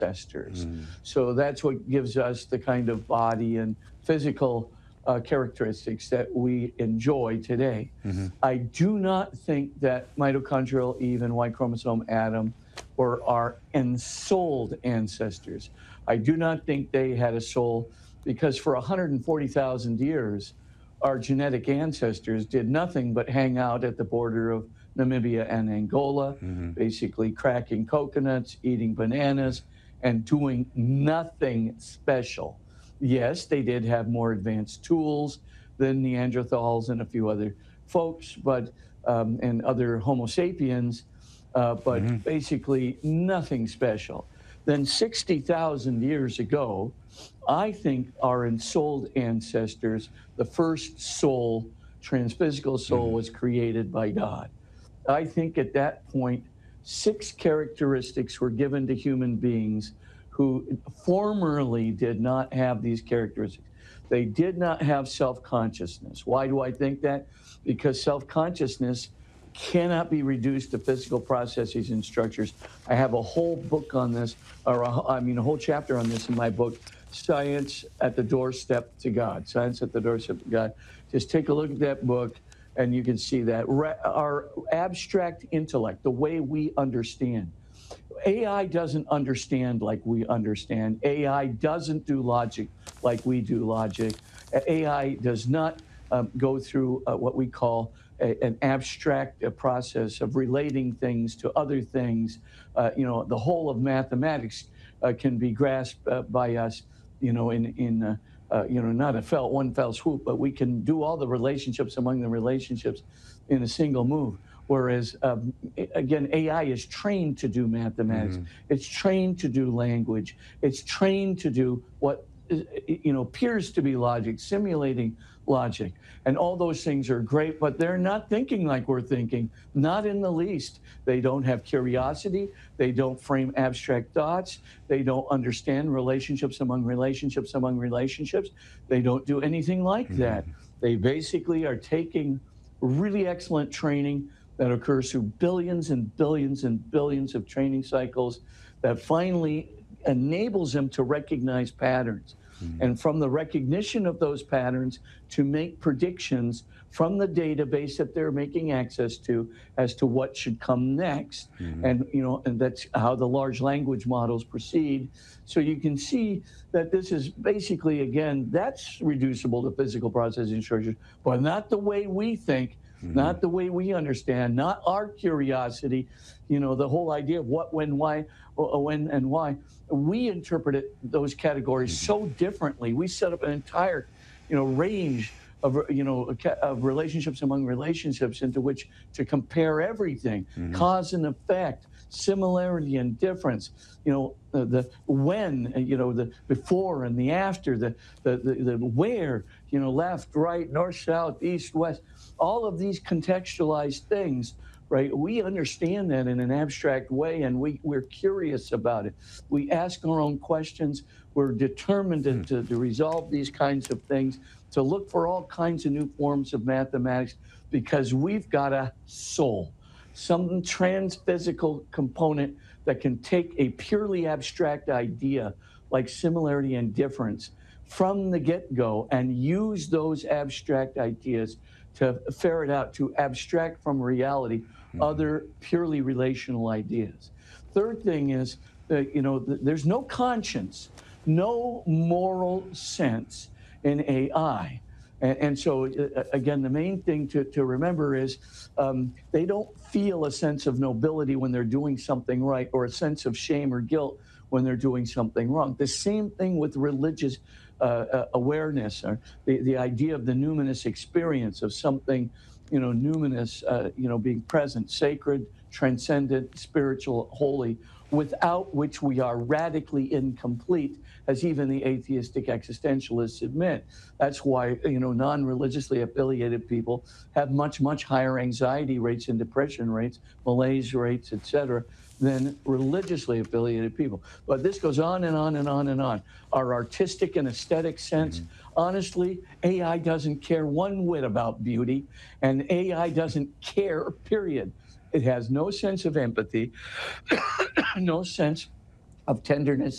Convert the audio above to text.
ancestors. Mm. So that's what gives us the kind of body and physical characteristics that we enjoy today. Hmm. I do not think that mitochondrial Eve and Y chromosome Adam were our ensouled ancestors. I do not think they had a soul because for 140,000 years, our genetic ancestors did nothing but hang out at the border of Namibia and Angola, Hmm. basically cracking coconuts, eating bananas, and doing nothing special. Yes, they did have more advanced tools than Neanderthals and a few other folks, but and other Homo sapiens, but Hmm. basically nothing special. Then 60,000 years ago, I think our ensouled ancestors, the first soul, transphysical soul, Hmm. was created by God. I think at that point, 6 characteristics were given to human beings who formerly did not have these characteristics. They did not have self consciousness. Why do I think that? Because self consciousness cannot be reduced to physical processes and structures. I have a whole book on this, or a whole chapter on this in my book, Science at the Doorstep to God. Science at the Doorstep to God. Just take a look at that book and you can see that our abstract intellect, the way we understand, AI doesn't understand like we understand. AI doesn't do logic like we do logic. AI does not go through what we call an abstract process of relating things to other things. The whole of mathematics can be grasped by us, not one fell swoop, but we can do all the relationships among the relationships in a single move. Whereas, again, AI is trained to do mathematics. Hmm. It's trained to do language. It's trained to do what appears to be logic, simulating logic. And all those things are great, but they're not thinking like we're thinking, not in the least. They don't have curiosity. They don't frame abstract thoughts. They don't understand relationships among relationships among relationships. They don't do anything like that. Hmm. They basically are taking really excellent training that occurs through billions and billions and billions of training cycles that finally enables them to recognize patterns. Hmm. And from the recognition of those patterns, to make predictions from the database that they're making access to as to what should come next. Hmm. And that's how the large language models proceed. So you can see that this is basically, again, that's reducible to physical processing structures, but not the way we think, Hmm. not the way we understand, not our curiosity, the whole idea of what, when, why, when, and why. We interpret those categories Hmm. so differently. We set up an entire, range of, of relationships among relationships into which to compare everything, Hmm. cause and effect, similarity and difference, the when, the before and the after, the where, left, right, north, south, east, west, all of these contextualized things, right? We understand that in an abstract way, and we're curious about it. We ask our own questions. We're determined to resolve these kinds of things, to look for all kinds of new forms of mathematics, because we've got a soul, some transphysical component that can take a purely abstract idea like similarity and difference from the get-go and use those abstract ideas to ferret out, to abstract from reality Hmm. other purely relational ideas. Third thing is, there's no conscience, no moral sense in AI. And so, again, the main thing to remember is they don't feel a sense of nobility when they're doing something right, or a sense of shame or guilt when they're doing something wrong. The same thing with religious awareness, or the idea of the numinous experience of something, numinous, being present, sacred, transcendent, spiritual, holy, without which we are radically incomplete, as even the atheistic existentialists admit. That's why, non-religiously affiliated people have much, much higher anxiety rates and depression rates, malaise rates, et cetera, than religiously affiliated people. But this goes on and on and on and on. Our artistic and aesthetic sense, honestly, AI doesn't care one whit about beauty, and AI doesn't care, period. It has no sense of empathy, no sense of tenderness